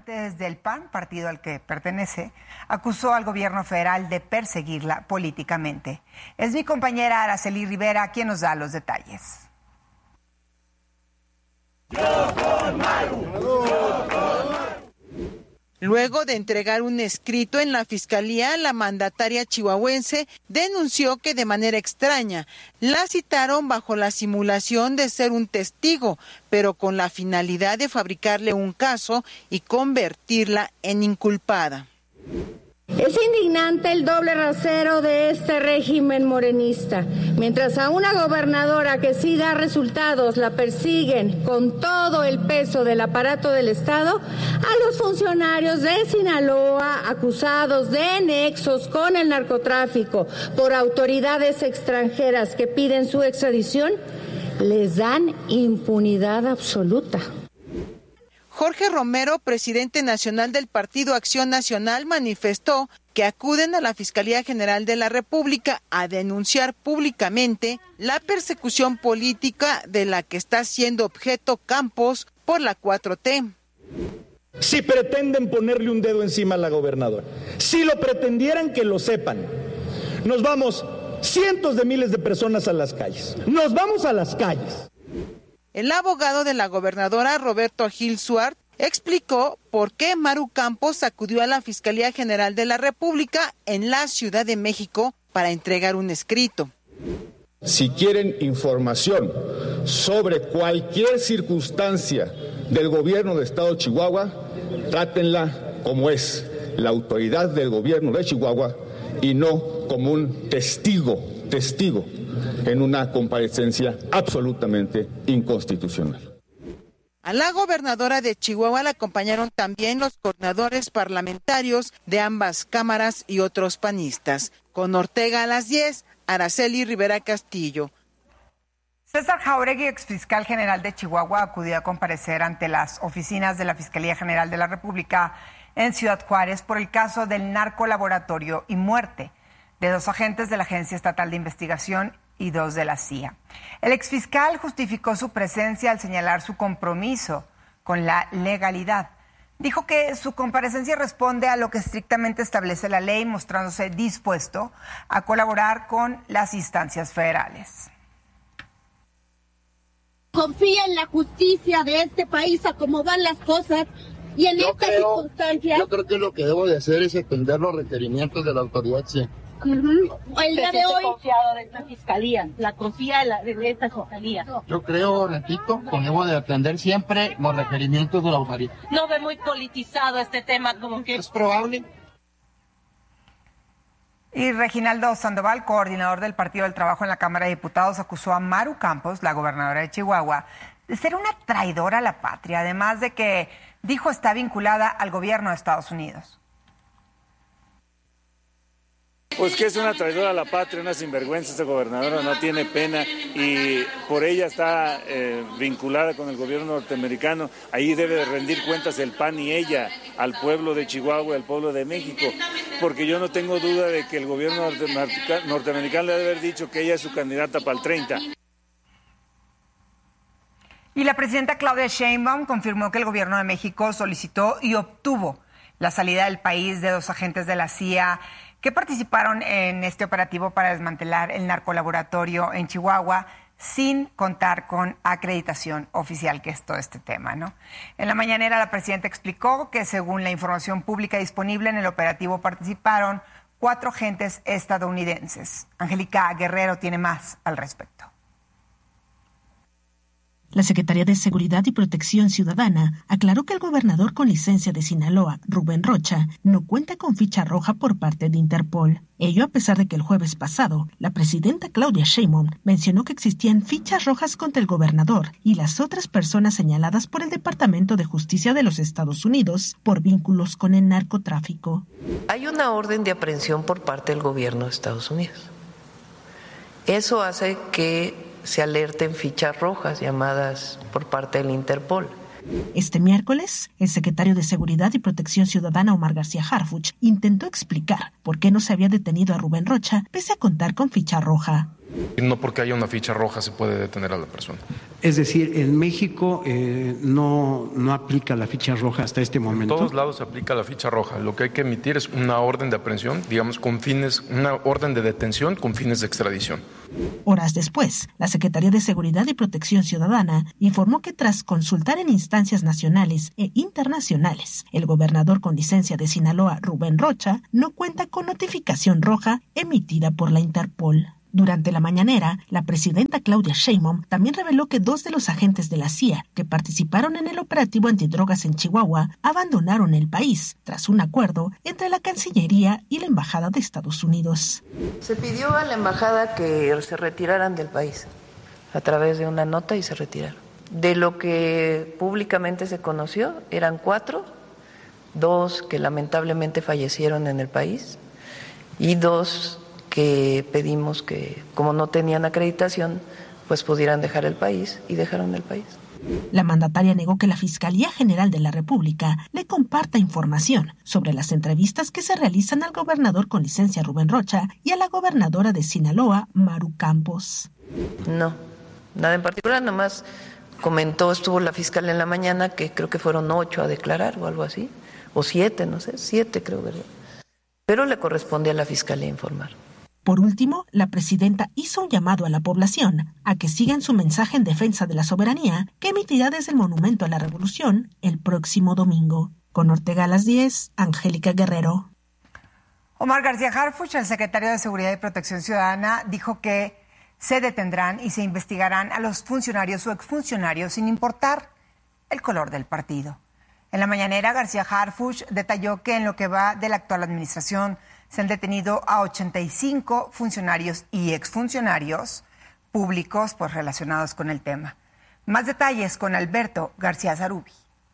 desde el PAN, partido al que pertenece, acusó al gobierno federal de perseguirla políticamente. Es mi compañera Araceli Rivera quien nos da los detalles. Luego de entregar un escrito en la Fiscalía, la mandataria chihuahuense denunció que de manera extraña la citaron bajo la simulación de ser un testigo, pero con la finalidad de fabricarle un caso y convertirla en inculpada. Es indignante el doble rasero de este régimen morenista. Mientras a una gobernadora que sí da resultados la persiguen con todo el peso del aparato del Estado, a los funcionarios de Sinaloa acusados de nexos con el narcotráfico por autoridades extranjeras que piden su extradición, les dan impunidad absoluta. Jorge Romero, presidente nacional del Partido Acción Nacional, manifestó que acuden a la Fiscalía General de la República a denunciar públicamente la persecución política de la que está siendo objeto Campos por la 4T. Si pretenden ponerle un dedo encima a la gobernadora, si lo pretendieran, que lo sepan, nos vamos cientos de miles de personas a las calles, nos vamos a las calles. El abogado de la gobernadora, Roberto Gil Suart, explicó por qué Maru Campos acudió a la Fiscalía General de la República en la Ciudad de México para entregar un escrito. Si quieren información sobre cualquier circunstancia del gobierno del estado de Chihuahua, trátenla como es, la autoridad del gobierno de Chihuahua, y no como un testigo en una comparecencia absolutamente inconstitucional. A la gobernadora de Chihuahua la acompañaron también los coordinadores parlamentarios de ambas cámaras y otros panistas. Con Ortega a las 10, Araceli Rivera Castillo. César Jauregui, exfiscal general de Chihuahua, acudió a comparecer ante las oficinas de la Fiscalía General de la República en Ciudad Juárez por el caso del narcolaboratorio y muerte de 2 agentes de la Agencia Estatal de Investigación y 2 de la CIA. El exfiscal justificó su presencia al señalar su compromiso con la legalidad. Dijo que su comparecencia responde a lo que estrictamente establece la ley, mostrándose dispuesto a colaborar con las instancias federales. Confía en la justicia de este país a cómo van las cosas y en esta circunstancia. Yo creo que lo que debo de hacer es atender los requerimientos de la autoridad, sí. El día de hoy confiado de esta fiscalía, la confía de esta fiscalía. Yo creo, repito, que debo de atender siempre los requerimientos de la autoridad. No ve muy politizado este tema, como que es probable. Y Reginaldo Sandoval, coordinador del Partido del Trabajo en la Cámara de Diputados, acusó a Maru Campos, la gobernadora de Chihuahua, de ser una traidora a la patria, además de que dijo está vinculada al gobierno de Estados Unidos. Pues que es una traidora a la patria, una sinvergüenza. Esta gobernadora no tiene pena y por ella está vinculada con el gobierno norteamericano. Ahí debe de rendir cuentas el PAN y ella al pueblo de Chihuahua y al pueblo de México, porque yo no tengo duda de que el gobierno norteamericano le debe haber dicho que ella es su candidata para el 30. Y la presidenta Claudia Sheinbaum confirmó que el gobierno de México solicitó y obtuvo la salida del país de 2 agentes de la CIA que participaron en este operativo para desmantelar el narcolaboratorio en Chihuahua sin contar con acreditación oficial, que es todo este tema, ¿no? En la mañanera la presidenta explicó que según la información pública disponible en el operativo participaron 4 agentes estadounidenses. Angélica Guerrero tiene más al respecto. La Secretaría de Seguridad y Protección Ciudadana aclaró que el gobernador con licencia de Sinaloa, Rubén Rocha, no cuenta con ficha roja por parte de Interpol. Ello a pesar de que el jueves pasado, la presidenta Claudia Sheinbaum mencionó que existían fichas rojas contra el gobernador y las otras personas señaladas por el Departamento de Justicia de los Estados Unidos por vínculos con el narcotráfico. Hay una orden de aprehensión por parte del gobierno de Estados Unidos. Eso hace que se alerten fichas rojas llamadas por parte del Interpol. Este miércoles, el secretario de Seguridad y Protección Ciudadana, Omar García Harfuch, intentó explicar por qué no se había detenido a Rubén Rocha pese a contar con ficha roja. No porque haya una ficha roja se puede detener a la persona. Es decir, en México no aplica la ficha roja hasta este momento. En todos lados se aplica la ficha roja. Lo que hay que emitir es una orden de aprehensión, digamos, una orden de detención con fines de extradición. Horas después, la Secretaría de Seguridad y Protección Ciudadana informó que tras consultar en instancias nacionales e internacionales, el gobernador con licencia de Sinaloa, Rubén Rocha, no cuenta con notificación roja emitida por la Interpol. Durante la mañanera, la presidenta Claudia Sheinbaum también reveló que 2 de los agentes de la CIA que participaron en el operativo antidrogas en Chihuahua abandonaron el país tras un acuerdo entre la Cancillería y la Embajada de Estados Unidos. Se pidió a la embajada que se retiraran del país a través de una nota y se retiraron. De lo que públicamente se conoció, eran 4, 2 que lamentablemente fallecieron en el país y 2 que pedimos que, como no tenían acreditación, pues pudieran dejar el país, y dejaron el país. La mandataria negó que la Fiscalía General de la República le comparta información sobre las entrevistas que se realizan al gobernador con licencia Rubén Rocha y a la gobernadora de Sinaloa, Maru Campos. No, nada en particular, nomás comentó, estuvo la fiscal en la mañana, que creo que fueron 8 a declarar o algo así, o 7, no sé, 7 creo, ¿verdad? Pero le corresponde a la Fiscalía informar. Por último, la presidenta hizo un llamado a la población a que sigan su mensaje en defensa de la soberanía que emitirá desde el Monumento a la Revolución el próximo domingo. Con Ortega a las 10, Angélica Guerrero. Omar García Harfuch, el secretario de Seguridad y Protección Ciudadana, dijo que se detendrán y se investigarán a los funcionarios o exfuncionarios sin importar el color del partido. En la mañanera, García Harfuch detalló que en lo que va de la actual administración se han detenido a 85 funcionarios y exfuncionarios públicos relacionados con el tema. Más detalles con Alberto García Zarubi.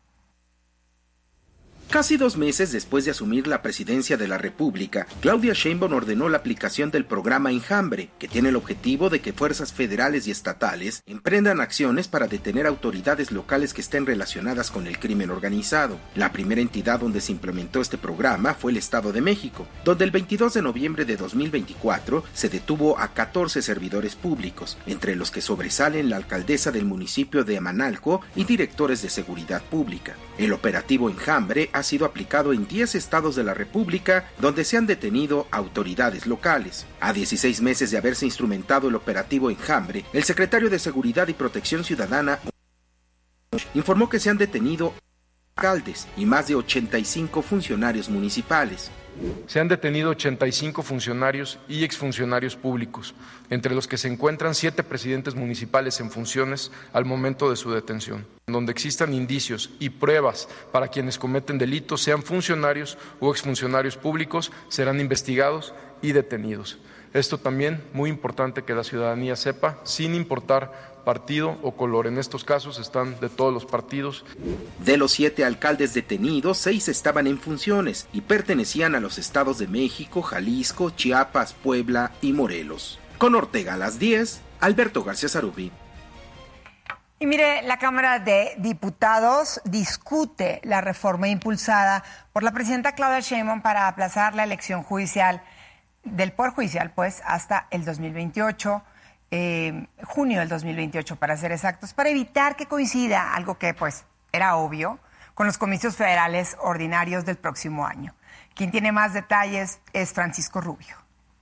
Casi 2 meses después de asumir la presidencia de la República, Claudia Sheinbaum ordenó la aplicación del programa Enjambre, que tiene el objetivo de que fuerzas federales y estatales emprendan acciones para detener autoridades locales que estén relacionadas con el crimen organizado. La primera entidad donde se implementó este programa fue el Estado de México, donde el 22 de noviembre de 2024 se detuvo a 14 servidores públicos, entre los que sobresalen la alcaldesa del municipio de Amanalco y directores de seguridad pública. El operativo Enjambre ha sido aplicado en 10 estados de la República, donde se han detenido autoridades locales. A 16 meses de haberse instrumentado el operativo Enjambre, el secretario de Seguridad y Protección Ciudadana informó que se han detenido alcaldes y más de 85 funcionarios municipales. Se han detenido 85 funcionarios y exfuncionarios públicos, entre los que se encuentran 7 presidentes municipales en funciones al momento de su detención. Donde existan indicios y pruebas para quienes cometen delitos, sean funcionarios o exfuncionarios públicos, serán investigados y detenidos. Esto también, muy importante que la ciudadanía sepa, sin importar partido o color. En estos casos están de todos los partidos. De los 7 alcaldes detenidos, 6 estaban en funciones y pertenecían a los estados de México, Jalisco, Chiapas, Puebla y Morelos. Con Ortega a las 10, Alberto García Zarubi. Y mire, la Cámara de Diputados discute la reforma impulsada por la presidenta Claudia Sheinbaum para aplazar la elección judicial del Poder Judicial, hasta el 2028. Junio del 2028 para ser exactos, para evitar que coincida, algo que era obvio, con los comicios federales ordinarios del próximo año. Quien tiene más detalles es Francisco Rubio.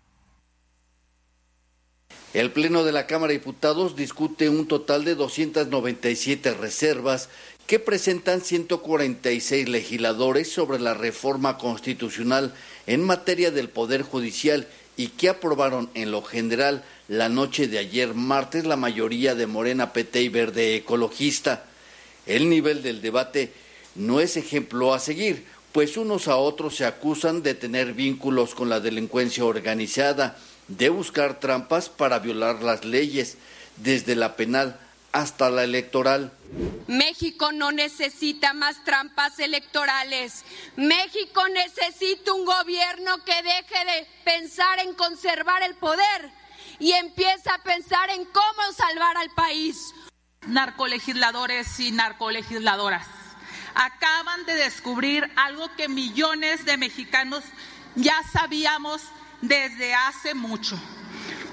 El Pleno de la Cámara de Diputados discute un total de 297 reservas que presentan 146 legisladores sobre la reforma constitucional en materia del Poder Judicial y que aprobaron en lo general la noche de ayer martes la mayoría de Morena, PT y Verde Ecologista. El nivel del debate no es ejemplo a seguir, pues unos a otros se acusan de tener vínculos con la delincuencia organizada, de buscar trampas para violar las leyes, desde la penal hasta la electoral. México no necesita más trampas electorales. México necesita un gobierno que deje de pensar en conservar el poder y empiece a pensar en cómo salvar al país. Narcolegisladores y narcolegisladoras acaban de descubrir algo que millones de mexicanos ya sabíamos desde hace mucho.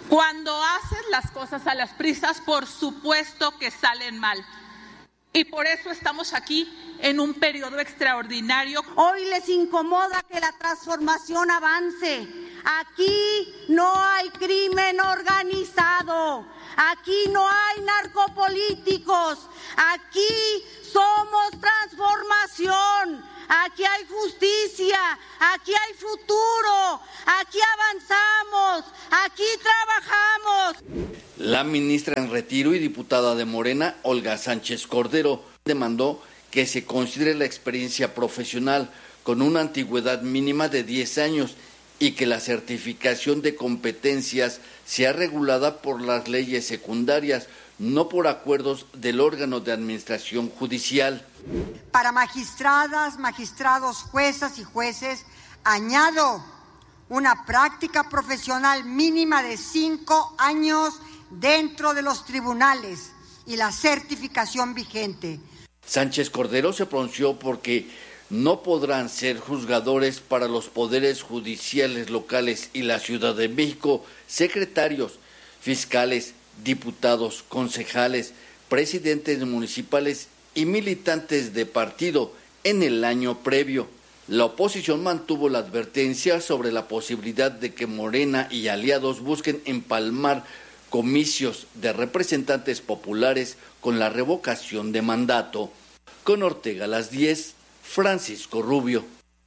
Cuando haces las cosas a las prisas, por supuesto que salen mal. Y por eso estamos aquí en un periodo extraordinario. Hoy les incomoda que la transformación avance. Aquí no hay crimen organizado. Aquí no hay narcopolíticos. Aquí somos transformación. Aquí hay justicia. Aquí hay futuro. Aquí avanzamos. Aquí trabajamos. La ministra en retiro y diputada de Morena, Olga Sánchez Cordero, demandó que se considere la experiencia profesional con una antigüedad mínima de 10 años y que la certificación de competencias sea regulada por las leyes secundarias, no por acuerdos del órgano de administración judicial. Para magistradas, magistrados, juezas y jueces, añado una práctica profesional mínima de 5 años dentro de los tribunales y la certificación vigente. Sánchez Cordero se pronunció porque no podrán ser juzgadores para los poderes judiciales locales y la Ciudad de México, secretarios, fiscales, diputados, concejales, presidentes municipales y militantes de partido en el año previo. La oposición mantuvo la advertencia sobre la posibilidad de que Morena y aliados busquen empalmar comicios de representantes populares con la revocación de mandato. Con Ortega a las 10, Francisco Rubio.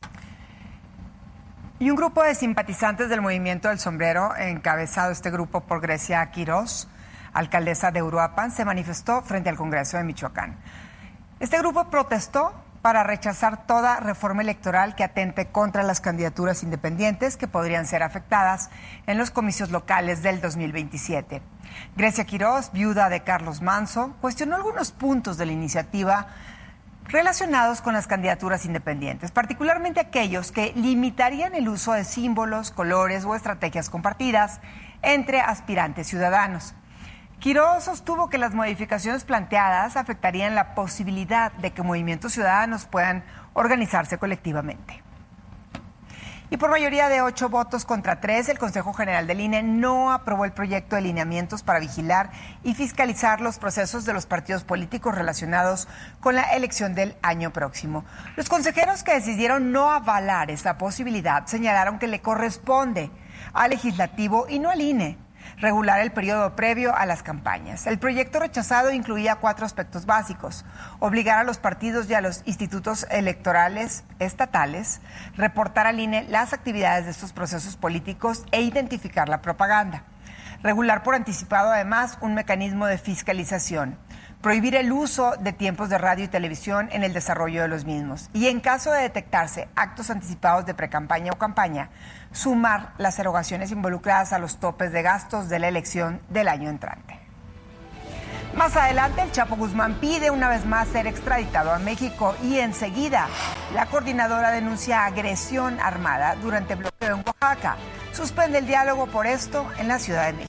Y un grupo de simpatizantes del Movimiento del Sombrero, encabezado este grupo por Grecia Quirós, alcaldesa de Uruapan, se manifestó frente al Congreso de Michoacán. Este grupo protestó para rechazar toda reforma electoral que atente contra las candidaturas independientes que podrían ser afectadas en los comicios locales del 2027. Grecia Quirós, viuda de Carlos Manso, cuestionó algunos puntos de la iniciativa relacionados con las candidaturas independientes, particularmente aquellos que limitarían el uso de símbolos, colores o estrategias compartidas entre aspirantes ciudadanos. Quirós sostuvo que las modificaciones planteadas afectarían la posibilidad de que movimientos ciudadanos puedan organizarse colectivamente. Y por mayoría de 8 votos contra 3, el Consejo General del INE no aprobó el proyecto de lineamientos para vigilar y fiscalizar los procesos de los partidos políticos relacionados con la elección del año próximo. Los consejeros que decidieron no avalar esta posibilidad señalaron que le corresponde al Legislativo y no al INE regular el periodo previo a las campañas. El proyecto rechazado incluía 4 aspectos básicos: obligar a los partidos y a los institutos electorales estatales, reportar al INE las actividades de estos procesos políticos e identificar la propaganda. Regular por anticipado, además, un mecanismo de fiscalización. Prohibir el uso de tiempos de radio y televisión en el desarrollo de los mismos. Y en caso de detectarse actos anticipados de precampaña o campaña, sumar las erogaciones involucradas a los topes de gastos de la elección del año entrante. Más adelante, el Chapo Guzmán pide una vez más ser extraditado a México y enseguida la coordinadora denuncia agresión armada durante bloqueo en Oaxaca. Suspende el diálogo por esto en la Ciudad de México.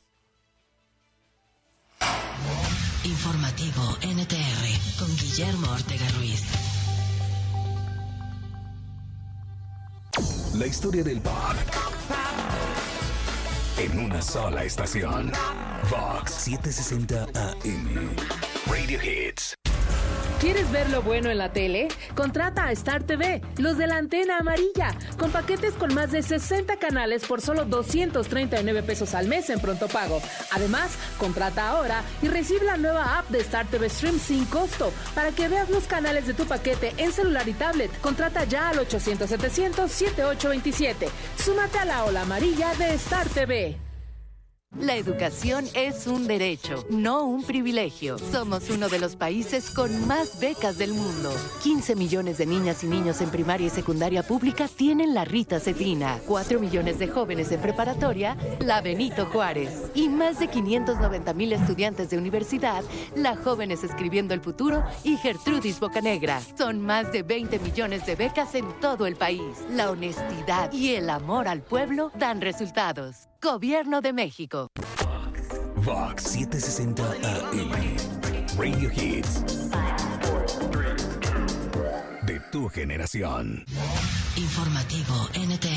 Informativo NTR con Guillermo Ortega Ruiz. La historia del pop en una sola estación. Vox 760 AM. Radio Hits. ¿Quieres ver lo bueno en la tele? Contrata a Star TV, los de la antena amarilla, con paquetes con más de 60 canales por solo 239 pesos al mes en pronto pago. Además, contrata ahora y recibe la nueva app de Star TV Stream sin costo para que veas los canales de tu paquete en celular y tablet. Contrata ya al 800-700-7827. Súmate a la ola amarilla de Star TV. La educación es un derecho, no un privilegio. Somos uno de los países con más becas del mundo. 15 millones de niñas y niños en primaria y secundaria pública tienen la Rita Cefina. 4 millones de jóvenes en preparatoria, la Benito Juárez. Y más de 590,000 estudiantes de universidad, la Jóvenes Escribiendo el Futuro y Gertrudis Bocanegra. Son más de 20 millones de becas en todo el país. La honestidad y el amor al pueblo dan resultados. Gobierno de México. Vox 760 AM. Radio Hits. De tu generación. Informativo NTR.